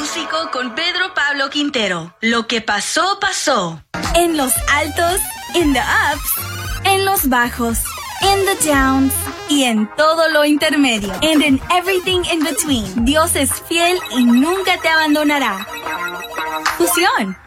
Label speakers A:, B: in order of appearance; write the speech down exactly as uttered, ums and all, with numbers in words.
A: Músico con Pedro Pablo Quintero. Lo que pasó, pasó.
B: En los altos, in the ups, en los bajos, in the downs y en todo lo intermedio. And in everything in between. Dios es fiel y nunca te abandonará. Fusión.